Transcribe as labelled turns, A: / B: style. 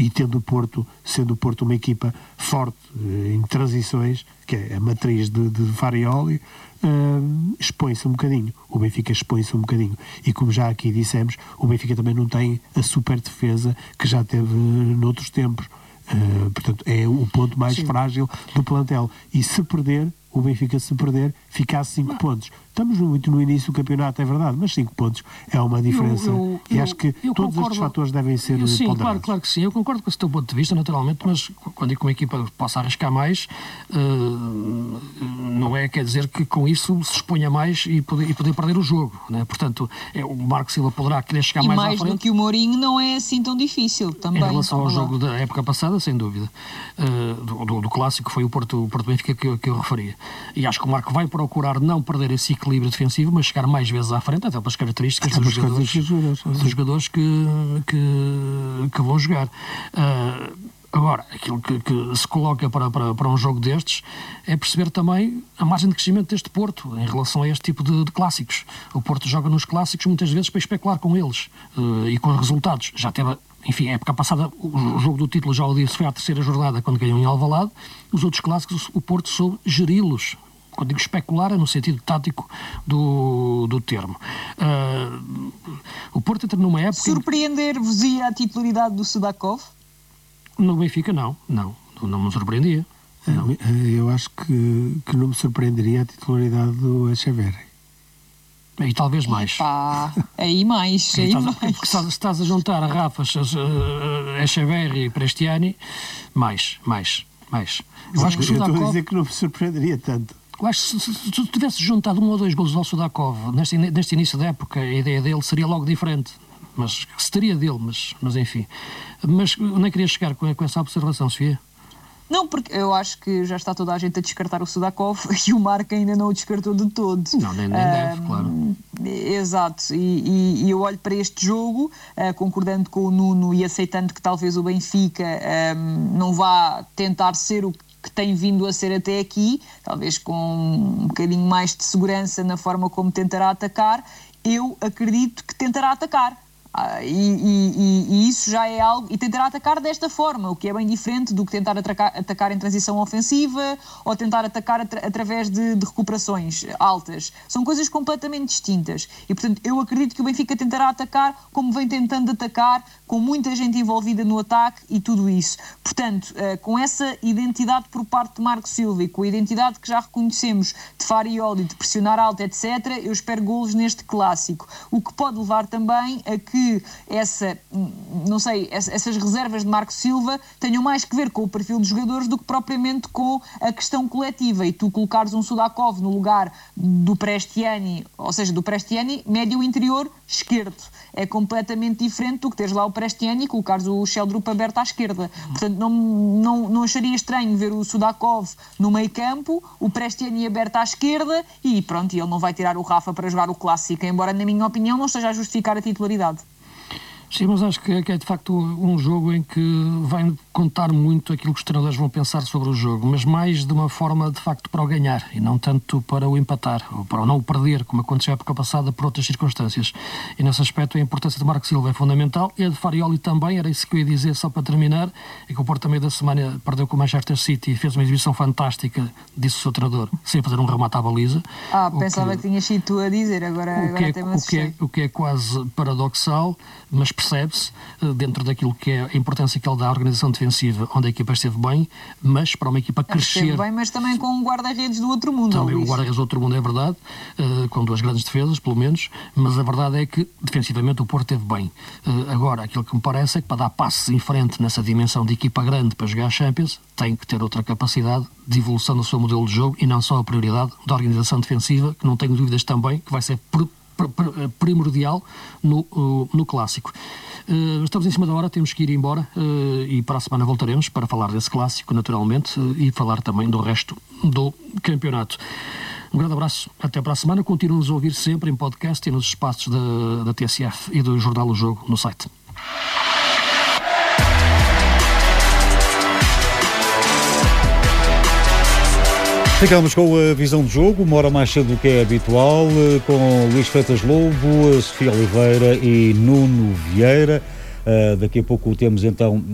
A: e sendo o Porto uma equipa forte em transições, que é a matriz de Farioli, expõe-se um bocadinho. O Benfica expõe-se um bocadinho. E como já aqui dissemos, o Benfica também não tem a super defesa que já teve noutros tempos. Portanto, é o ponto mais frágil do plantel. E o Benfica se perder, fica a 5 pontos. Estamos muito no início do campeonato, é verdade, mas 5 pontos é uma diferença. E acho que todos estes fatores devem ser ponderados.
B: Claro que sim. Eu concordo com esse teu ponto de vista, naturalmente, mas quando digo que uma equipa possa arriscar mais, não quer dizer que com isso se exponha mais e poder perder o jogo, né? Portanto, o Marco Silva poderá querer chegar mais à frente.
C: E mais do que o Mourinho não é assim tão difícil também.
B: Em relação ao jogo da época passada, sem dúvida. Do clássico foi o Porto Benfica que eu referia. E acho que o Marco vai procurar não perder esse equilíbrio defensivo, mas chegar mais vezes à frente, até pelas características dos jogadores que vão jogar. Agora, aquilo que se coloca para um jogo destes é perceber também a margem de crescimento deste Porto em relação a este tipo de clássicos. O Porto joga nos clássicos muitas vezes para especular com eles e com os resultados. Já teve, enfim, a época passada, o jogo do título, já o disse, foi à terceira jornada quando ganhou em Alvalade. Os outros clássicos, o Porto soube geri-los. Quando digo especular, é no sentido tático do termo. O Porto entra numa época...
C: Surpreender-vos-ia a titularidade do Sudakov?
B: No Benfica, não me surpreendia. Não.
A: Eu acho que não me surpreenderia a titularidade do Echeverri.
B: E talvez mais.
C: Aí mais.
B: Porque se estás a juntar a Rafa, Echeverri e Prestiani, mais. Eu acho que o Sudakov...
A: Estou a dizer que não me surpreenderia tanto.
B: Eu acho que se tu tivesse juntado 1 ou 2 golos ao Sudakov neste início da época, a ideia dele seria logo diferente. Mas se teria dele, mas enfim. Mas nem queria chegar com essa observação, Sofia.
C: Não, porque eu acho que já está toda a gente a descartar o Sudakov e o Marco ainda não o descartou de todo.
B: Não, nem deve, claro.
C: Exato, e eu olho para este jogo, concordando com o Nuno e aceitando que talvez o Benfica não vá tentar ser o que tem vindo a ser até aqui, talvez com um bocadinho mais de segurança na forma como tentará atacar. Eu acredito que tentará atacar. E isso já é algo, e tentará atacar desta forma, o que é bem diferente do que tentar atacar em transição ofensiva ou tentar atacar através de recuperações altas. São coisas completamente distintas e, portanto, eu acredito que o Benfica tentará atacar como vem tentando atacar, com muita gente envolvida no ataque e tudo isso. Portanto, com essa identidade por parte de Marco Silva e com a identidade que já reconhecemos de Farioli, de pressionar alto, etc., eu espero golos neste clássico, o que pode levar também a que essas reservas de Marco Silva tenham mais que ver com o perfil dos jogadores do que propriamente com a questão coletiva. E tu colocares um Sudakov no lugar do Prestiani, ou seja, do Prestiani médio interior esquerdo, é completamente diferente do que teres lá o Prestiani e colocares o Sheldrup aberto à esquerda. Portanto, não acharia estranho ver o Sudakov no meio campo, o Prestiani aberto à esquerda e pronto, ele não vai tirar o Rafa para jogar o clássico, embora na minha opinião não esteja a justificar a titularidade.
B: Sim, mas acho que é de facto um jogo em que vai contar muito aquilo que os treinadores vão pensar sobre o jogo, mas mais de uma forma de facto para o ganhar e não tanto para o empatar ou para o não o perder, como aconteceu a época passada por outras circunstâncias. E nesse aspecto a importância de Marco Silva é fundamental e a de Farioli também, era isso que eu ia dizer só para terminar, e que o Porto também da semana perdeu com o Manchester City e fez uma exibição fantástica, disse o seu treinador, sem fazer um remate à baliza.
C: Pensava que tinhas sido tu a dizer, agora
B: o que é quase paradoxal, mas percebe-se, dentro daquilo que é a importância que ele dá à organização defensiva, onde a equipa esteve bem, mas para uma equipa crescer...
C: Esteve bem, mas também com um guarda-redes do outro mundo.
B: Também o guarda-redes do outro mundo, é verdade, com 2 grandes defesas, pelo menos, mas a verdade é que, defensivamente, o Porto esteve bem. Agora, aquilo que me parece é que para dar passos em frente nessa dimensão de equipa grande para jogar a Champions, tem que ter outra capacidade de evolução do seu modelo de jogo e não só a prioridade da organização defensiva, que não tenho dúvidas também que vai ser primordial no clássico. Estamos em cima da hora, temos que ir embora e para a semana voltaremos para falar desse clássico, naturalmente, e falar também do resto do campeonato. Um grande abraço, até para a semana. Continuem-nos a ouvir sempre em podcast e nos espaços da TSF e do Jornal O Jogo no site.
D: Ficamos com a visão de jogo, uma hora mais cedo do que é habitual, com Luís Freitas Lobo, Sofia Oliveira e Nuno Vieira. Daqui a pouco temos então